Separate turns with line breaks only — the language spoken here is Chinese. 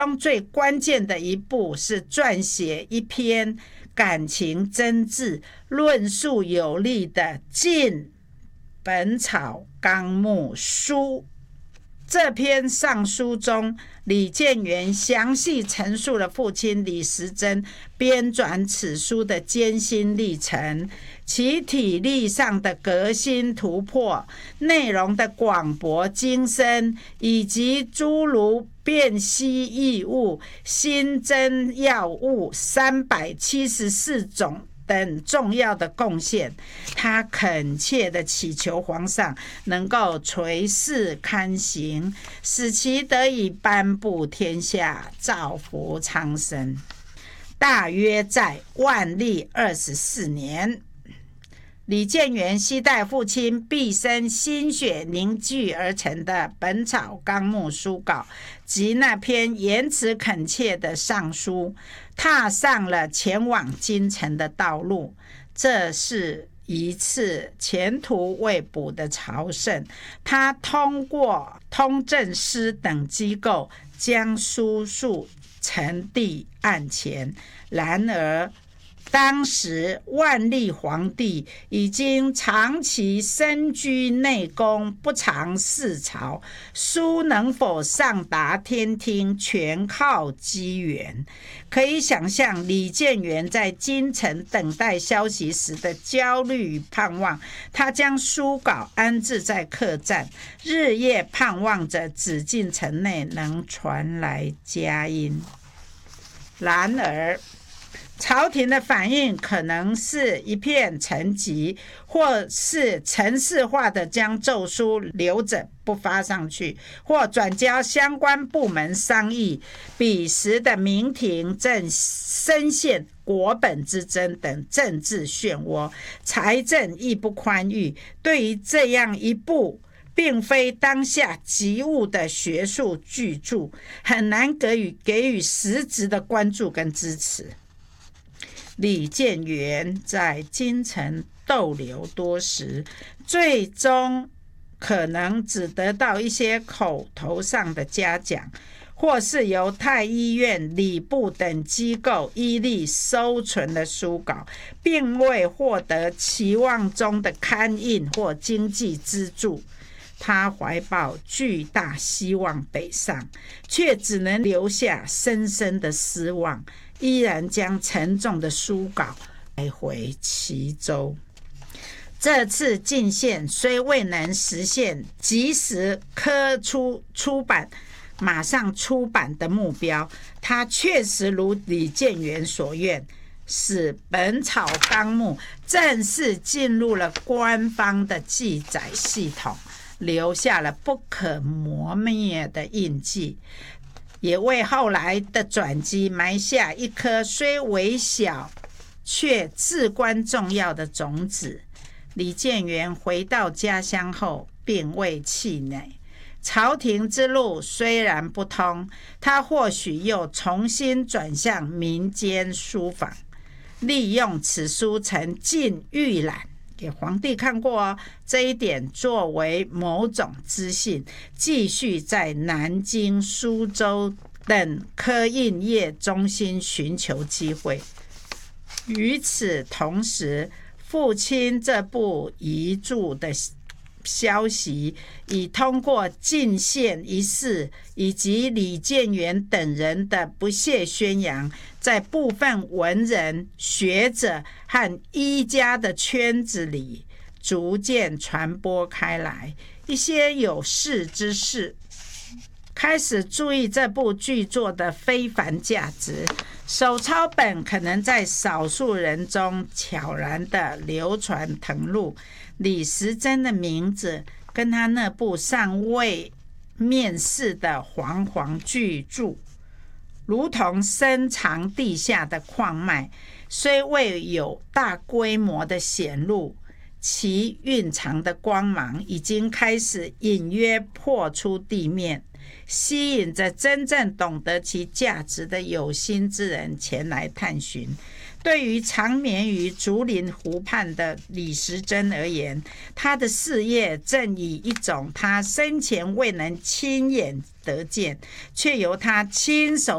中最关键的一步是撰写一篇感情真挚、论述有力的《进本草纲目书》。这篇上书中，李建元详细陈述了父亲李时珍编纂此书的艰辛历程，其体力上的革新突破，内容的广博精深，以及诸如辨析异物、新增药物374种等重要的贡献。他恳切地祈求皇上能够垂视刊行，使其得以颁布天下，造福苍生。大约在万历24年，李建元携带父亲毕生心血凝聚而成的《本草纲目》书稿及那篇言辞恳切的上书，踏上了前往京城的道路。这是一次前途未卜的朝圣，他通过通政司等机构将书述呈递案前。然而当时万历皇帝已经长期身居内宫，不常视朝，书能否上达天听，全靠机缘。可以想象李建元在京城等待消息时的焦虑与盼望。他将书稿安置在客栈，日夜盼望着紫禁城内能传来佳音。然而朝廷的反应可能是一片沉寂，或是程式化的将奏书留着不发上去，或转交相关部门商议。彼时的明廷正深陷国本之争等政治漩涡，财政亦不宽裕。对于这样一部并非当下急务的学术巨著，很难给予实质的关注跟支持。李建元在京城逗留多时，最终可能只得到一些口头上的嘉奖，或是由太医院、礼部等机构依例收存的书稿，并未获得期望中的刊印或经济资助。他怀抱巨大希望北上，却只能留下深深的失望，依然将沉重的书稿带回齐州。这次进献虽未能实现及时刻出版马上出版的目标，他确实如李建元所愿，使《本草纲目》正式进入了官方的记载系统，留下了不可磨灭的印记，也为后来的转机埋下一颗虽微小却至关重要的种子。李建元回到家乡后并未气馁，朝廷之路虽然不通，他或许又重新转向民间书坊，利用此书曾进预览给皇帝看过哦，这一点作为某种资讯，继续在南京、苏州等科印业中心寻求机会。与此同时，父亲这部遗著的消息已通过进献一事以及李建元等人的不懈宣扬，在部分文人、学者和医家的圈子里逐渐传播开来。一些有识之士开始注意这部巨作的非凡价值，手抄本可能在少数人中悄然地流传腾露。李时珍的名字跟他那部尚未面世的煌煌巨著，如同深藏地下的矿脉，虽未有大规模的显露，其蕴藏的光芒已经开始隐约破出地面，吸引着真正懂得其价值的有心之人前来探寻。对于长眠于竹林湖畔的李时珍而言，他的事业正以一种他生前未能亲眼得见，却由他亲手